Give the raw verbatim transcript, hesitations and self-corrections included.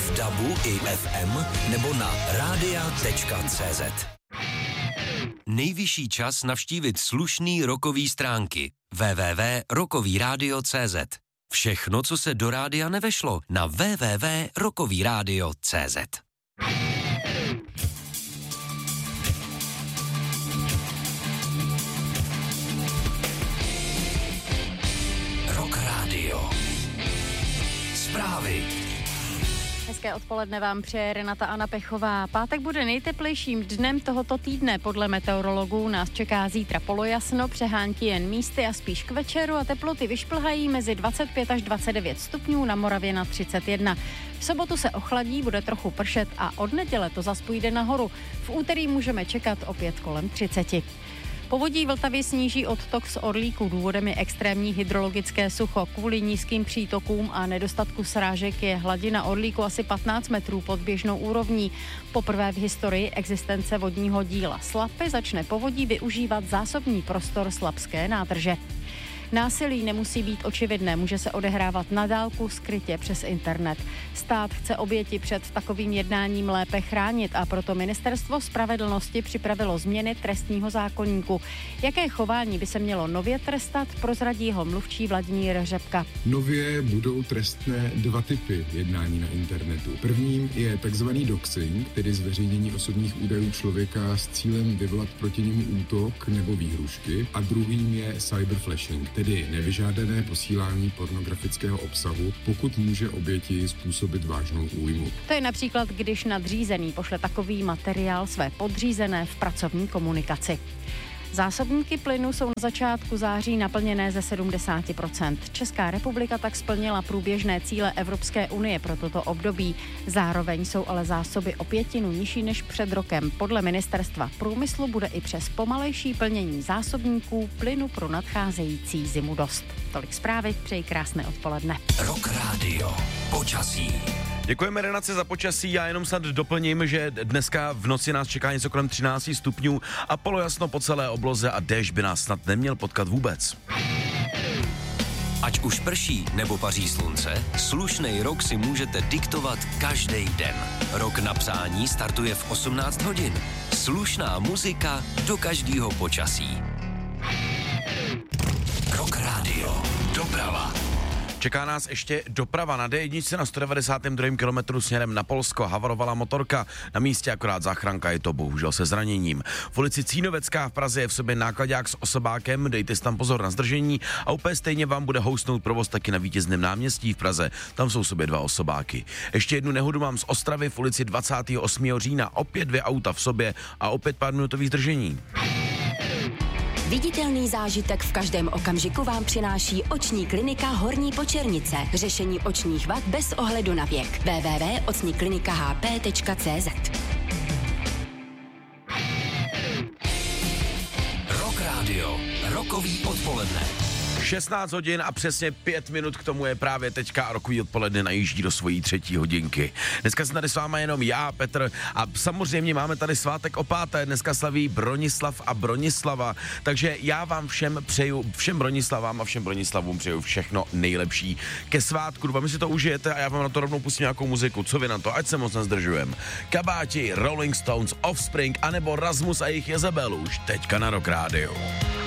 v dabu i ef em nebo na rádia tečka cé zet. Nejvyšší čas navštívit slušný rockový stránky w w w tečka rockový rádio tečka cé zet. Všechno, co se do rádia nevešlo, na w w w tečka rockový rádio tečka cé zet. Rock Radio. Zprávy. Hezké odpoledne vám přeje Renata Anna Pechová. Pátek bude nejteplejším dnem tohoto týdne. Podle meteorologů nás čeká zítra polojasno, přehánky jen místy a spíš k večeru a teploty vyšplhají mezi dvacet pět až dvacet devět stupňů, na Moravě na třicet jedna. V sobotu se ochladí, bude trochu pršet a od neděle to zas půjde nahoru. V úterý můžeme čekat opět kolem třiceti. Povodí Vltavy sníží odtok z Orlíku. Důvodem je extrémní hydrologické sucho. Kvůli nízkým přítokům a nedostatku srážek je hladina Orlíku asi patnáct metrů pod běžnou úrovní. Poprvé v historii existence vodního díla Slapy začne povodí využívat zásobní prostor Slapské nádrže. Násilí nemusí být očividné, může se odehrávat na dálku, skrytě přes internet. Stát chce oběti před takovým jednáním lépe chránit a proto Ministerstvo spravedlnosti připravilo změny trestního zákoníku. Jaké chování by se mělo nově trestat, prozradí ho mluvčí Vladimír Řepka. Nově budou trestné dva typy jednání na internetu. Prvním je takzvaný doxing, tedy zveřejnění osobních údajů člověka s cílem vyvolat proti němu útok nebo výhrušky, a druhým je cyberflashing, tedy nevyžádané posílání pornografického obsahu, pokud může oběti způsobit vážnou újmu. To je například, když nadřízený pošle takový materiál své podřízené v pracovní komunikaci. Zásobníky plynu jsou na začátku září naplněné ze sedmdesát procent. Česká republika tak splnila průběžné cíle Evropské unie pro toto období. Zároveň jsou ale zásoby o pětinu nižší než před rokem. Podle Ministerstva průmyslu bude i přes pomalejší plnění zásobníků plynu pro nadcházející zimu dost. Tolik zprávy, přeji krásné odpoledne. Rock Radio. Počasí. Děkujeme Renace za počasí, já jenom snad doplním, že dneska v noci nás čeká něco kolem třináct stupňů a polojasno po celé obloze a déšť by nás snad neměl potkat vůbec. Ať už prší nebo paří slunce, slušnej rok si můžete diktovat každý den. Rok na přání startuje v osmnáct hodin. Slušná muzika do každého počasí. Rock Radio. Doprava. Čeká nás ještě doprava. Na dé jedna na sto devadesát dva kilometru směrem na Polsko havarovala motorka. Na místě akorát záchranka, je to bohužel se zraněním. V ulici Cínovecká v Praze je v sobě nákladák s osobákem, dejte si tam pozor na zdržení a úplně stejně vám bude houstnout provoz taky na Vítězném náměstí v Praze. Tam jsou v sobě dva osobáky. Ještě jednu nehodu mám z Ostravy v ulici dvacátého osmého října. Opět dvě auta v sobě a opět pár minutových zdržení. Viditelný zážitek v každém okamžiku vám přináší oční klinika Horní Počernice. Řešení očních vad bez ohledu na věk. w w w tečka oční klinika h p tečka c z. Rock Radio. Rockový odpoledne. šestnáct hodin a přesně pět minut k tomu je právě teďka a rokový odpoledne najíždí do svojí třetí hodinky. Dneska jsem tady s váma jenom já, Petr, a samozřejmě máme tady svátek o páté. Dneska slaví Bronislav a Bronislava, takže já vám všem přeju, všem Bronislavám a všem Bronislavům přeju všechno nejlepší ke svátku. Doufám, že si to užijete a já vám na to rovnou pustím nějakou muziku. Co vy na to? Ať se moc nezdržujem. Kabáti, Rolling Stones, Offspring anebo Rasmus a jejich Jezebel už teďka na Rock Radio.